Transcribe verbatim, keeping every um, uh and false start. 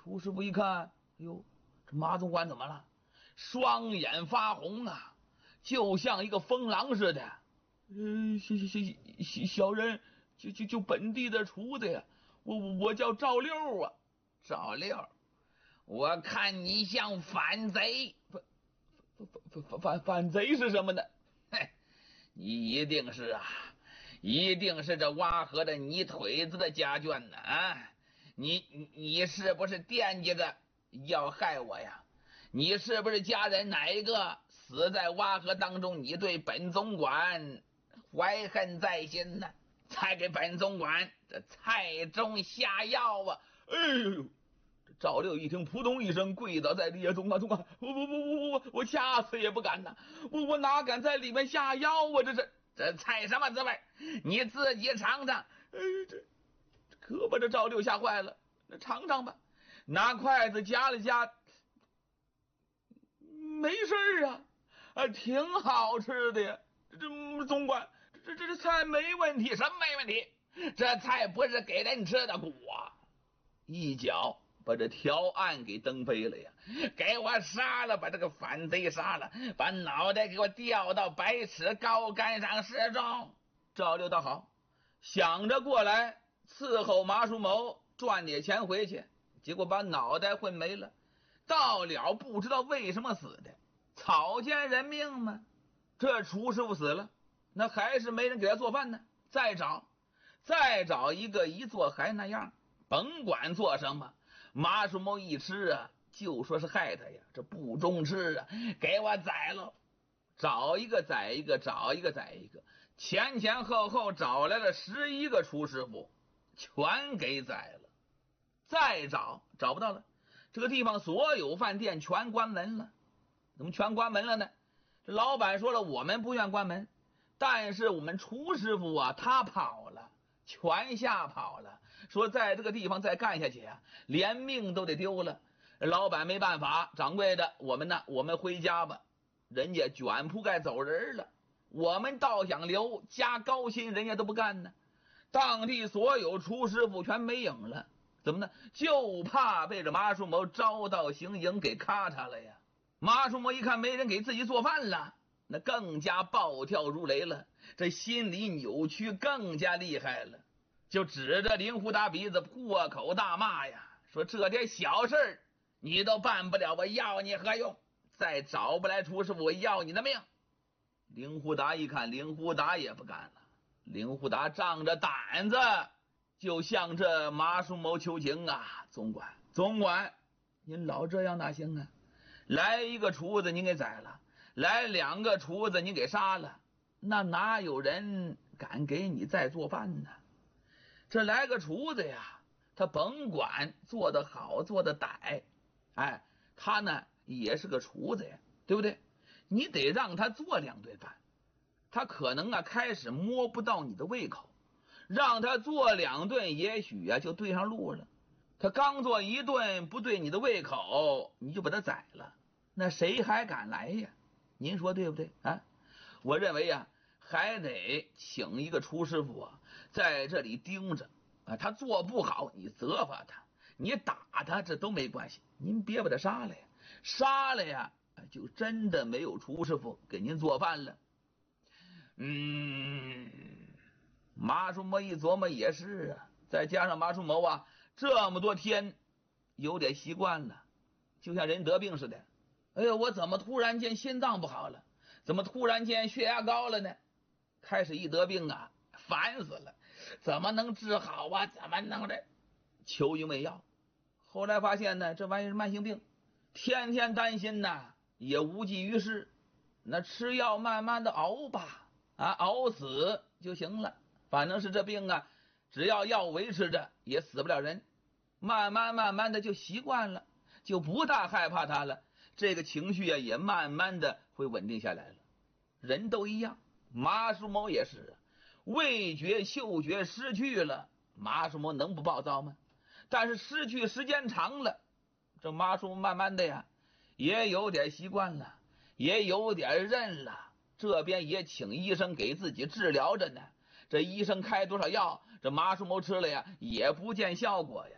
楚师傅一看，哎呦，这马总管怎么了？双眼发红啊，就像一个疯狼似的。呃，小小小小人就就就本地的厨子呀，我我叫赵六啊。 赵六，我看你像反贼。 反反反反反贼是什么呢？ 嘿，你一定是啊，一定是这挖河的泥腿子的家眷呢啊！你你是不是惦记着要害我呀？你是不是家人哪一个死在挖河当中？你对本总管怀恨在心呢，才给本总管这菜中下药啊！ 哎呦！赵六一听，扑通一声跪倒在地下，总管总管，我我我我我我下次也不敢呐，我我哪敢在里面下药啊？这是这菜什么滋味？你自己尝尝。 哎，这可把这赵六吓坏了。那尝尝吧，拿筷子夹了夹，没事啊，啊，挺好吃的呀。这这总管，这这这菜没问题。 什么没问题？这菜不是给人吃的苦啊！ 一脚把这条案给蹬飞了呀！ 给我杀了，把这个反贼杀了，把脑袋给我吊到百尺高杆上示众。 赵六倒好，想着过来伺候马叔谋赚点钱回去，结果把脑袋混没了。到了不知道为什么死的，草菅人命嘛。这厨师傅死了，那还是没人给他做饭呢。再找，再找一个，一做还那样，甭管做什么。马叔谋一吃啊，就说是害他呀，这不中吃啊， 给我宰了！ 找一个宰一个，找一个宰一个，前前后后找来了十一个厨师傅，全给宰了。再找找不到了，这个地方所有饭店全关门了。怎么全关门了呢？这老板说了，我们不愿关门，但是我们厨师傅啊，他跑了。全吓跑了，说在这个地方再干下去啊，连命都得丢了。老板没办法，掌柜的，我们呢，我们回家吧。人家卷铺盖走人了，我们倒想留，加高薪人家都不干呢。当地所有厨师傅全没影了，怎么呢？就怕被这马叔谋招到行营给咔嚓了呀。马叔谋一看没人给自己做饭了，那更加暴跳如雷了，这心理扭曲更加厉害了，就指着林虎打鼻子破口大骂呀，说这点小事你都办不了，我要你何用？再找不来厨师傅，我要你的命！林虎达一看，林虎达也不干了，林虎达仗着胆子就向这马叔谋求情啊，总管总管，您老这样哪行啊？来一个厨子您给宰了，来两个厨子你给杀了，那哪有人敢给你再做饭呢？这来个厨子呀，他甭管做得好做得歹，哎，他呢也是个厨子呀，对不对？你得让他做两顿饭，他可能啊开始摸不到你的胃口，让他做两顿也许啊就对上路了。他刚做一顿不对你的胃口，你就把他宰了，那谁还敢来呀？您说对不对啊？我认为呀，还得请一个厨师傅啊，在这里盯着啊，他做不好，你责罚他，你打他，这都没关系。您别把他杀了呀，杀了呀，就真的没有厨师傅给您做饭了。嗯，马叔谋一琢磨也是啊，再加上马叔谋啊，这么多天有点习惯了，就像人得病似的。哎呦，我怎么突然间心脏不好了？怎么突然间血压高了呢？开始一得病啊，烦死了，怎么能治好啊？怎么能的？求医没药，后来发现呢，这玩意是慢性病，天天担心呐，也无济于事。那吃药慢慢的熬吧，啊，熬死就行了。反正是这病啊，只要药维持着，也死不了人。慢慢慢慢的就习惯了，就不大害怕它了。这个情绪啊，也慢慢的会稳定下来了。人都一样，马叔谋也是啊，味觉嗅觉失去了，马叔谋能不暴躁吗？但是失去时间长了，这马叔谋慢慢的呀，也有点习惯了，也有点认了。这边也请医生给自己治疗着呢，这医生开多少药，这马叔谋吃了呀，也不见效果呀。